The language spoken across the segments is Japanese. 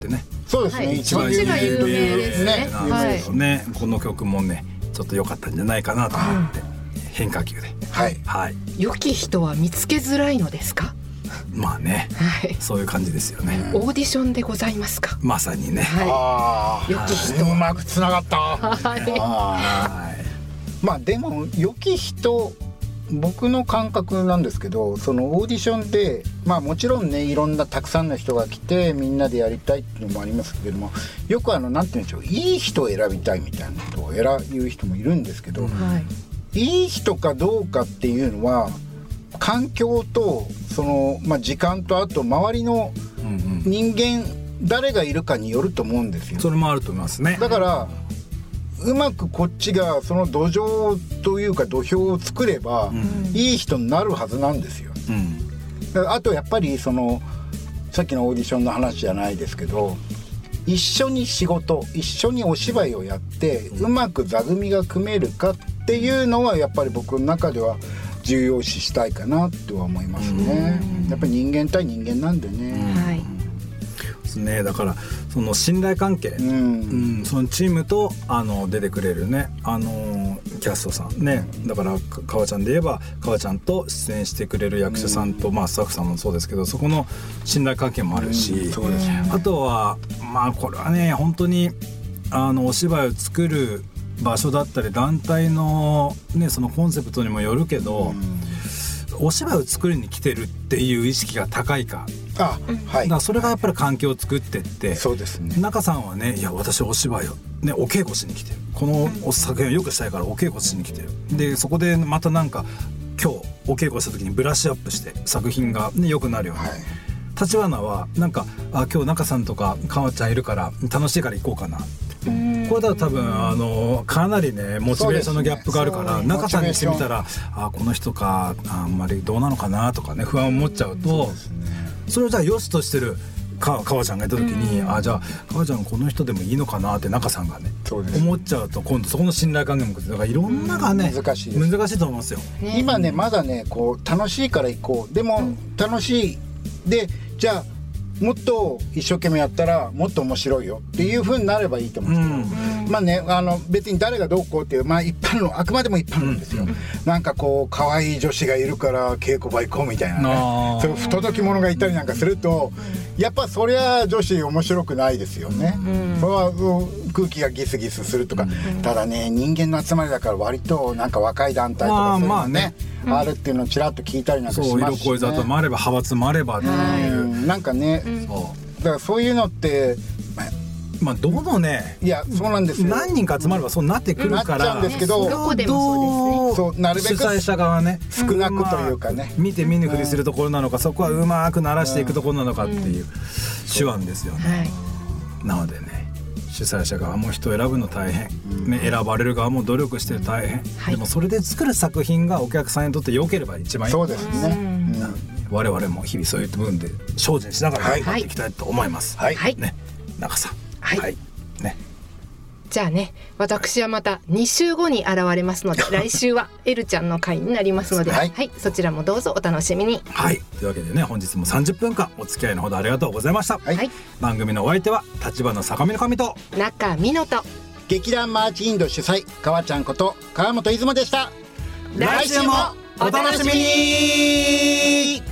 ってね。 そうですね、 はい、そっちが有名ですね。 ね、この曲もねちょっと良かったんじゃないかなと思って、変化球で、 はいはい、 良き人は見つけづらいのですか？ まあね、 はい、 そういう感じですよね。 オーディションでございますか？ まさにね、 はい、良き人、 うまくつながった。 はい、 まあでも良き人、僕の感覚なんですけど、そのオーディションでまあもちろんね、いろんなたくさんの人が来てみんなでやりたいっていうのもありますけども、よくなんて言うんでしょう、いい人を選びたいみたいなことを言う人もいるんですけど、いい人かどうかっていうのは環境とその、時間とあと周りの人間、誰がいるかによると思うんですよ。 それもあると思いますね。 だからうまくこっちがその土壌というか土俵を作れば、いい人になるはずなんですよ。あとやっぱりそのさっきのオーディションの話じゃないですけど、一緒に仕事、一緒にお芝居をやってうまく座組が組めるかっていうのはやっぱり僕の中では重要視したいかなとは思いますね。やっぱり人間対人間なんでね。 はい、 ですね。だからその信頼関係、そのチームと出てくれるねキャストさんね、だから川ちゃんで言えば川ちゃんと出演してくれる役者さんと、スタッフさんもそうですけど、そこの信頼関係もあるし、 そうですね、 あとはこれはね本当にお芝居を作る場所だったり団体のねそのコンセプトにもよるけど、お芝居を作りに来てるっていう意識が高いか。 はい、 だからそれがやっぱり環境を作ってって、 そうですね、 中さんはね、いや私お芝居を、ね、お稽古しに来てる、この作品をよくしたいからお稽古しに来てる、でそこでまたなんか今日お稽古した時にブラッシュアップして作品が、ね、良くなるように、立花はなんか今日中さんとか川ちゃんいるから楽しいから行こうかなって、これだと多分かなりねモチベーションのギャップがあるから、中さんにしてみたらこの人かあんまりどうなのかなとかね不安を持っちゃうと、それをじゃあ良しとしてる川ちゃんがいた時に、じゃあ川ちゃんこの人でもいいのかなって中さんがね思っちゃうと、今度そこの信頼関係もだからいろんながね、難しいと思いますよ。 今ねまだねこう楽しいから行こう、でも楽しいでじゃあもっと一生懸命やったらもっと面白いよっていう風になればいいと思うんですけど、別に誰がどうこうっていう、一般のあくまでも一般なんですよ。なんかこう可愛い女子がいるから稽古場行こうみたいなね、そういう不届き者がいたりなんかすると、やっぱそりゃ女子面白くないですよね。それは空気がギスギスするとか、ただね人間の集まりだから割となんか若い団体とかそういうのね、あるっていうのをちらっと聞いたりなんかしますし、 色恋沙汰もあれば派閥もあればっていう、 なんかね、だからそういうのってどのね、 いやそうなんですよ、 何人か集まればそうなってくるから、 なっちゃうんですけど、 どこでもそうですね、 なるべく主催者側ね少なくというかね、 見て見ぬふりするところなのか、そこはうまく鳴らしていくところなのかっていう手腕ですよね。なのでね、主催者側も人を選ぶの大変、選ばれる側も努力して大変、でもそれで作る作品がお客さんにとって良ければ一番いい。 そうですね、 我々も日々そういう部分で精進しながら頑張っていきたいと思います。ね、中さん、ね。 じゃあね、私はまた2週後に現れますので来週はエルちゃんの回になりますので、そちらもどうぞお楽しみに。 というわけでね、本日も30分間お付き合いのほどありがとうございました。番組のお相手は橘坂見の神と中美濃と劇団マーチインド主催川ちゃんこと川本出雲でした。 来週もお楽しみに。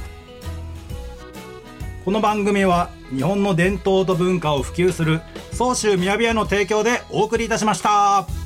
この番組は日本の伝統と文化を普及する相州みやびやの提供でお送りいたしました。